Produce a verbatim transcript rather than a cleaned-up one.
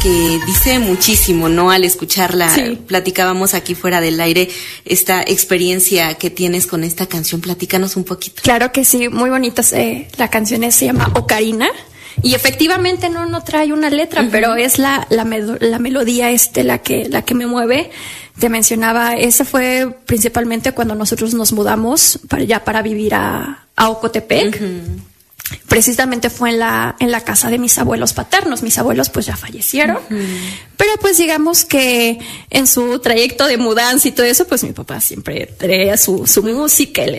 que dice muchísimo, ¿no? Al escucharla, sí. Platicábamos aquí fuera del aire esta experiencia que tienes con esta canción. Platícanos un poquito. Claro que sí, muy bonita. Eh, la canción es, se llama Ocarina. Y efectivamente no, no trae una letra, uh-huh. pero es la, la, me- la melodía este la que, la que me mueve. Te mencionaba, ese fue principalmente cuando nosotros nos mudamos para ya para vivir a, a Ocotepec. Uh-huh. Precisamente fue en la, en la casa de mis abuelos paternos. Mis abuelos pues ya fallecieron. Uh-huh. Pero pues digamos que en su trayecto de mudanza y todo eso, pues mi papá siempre traía su, su música, él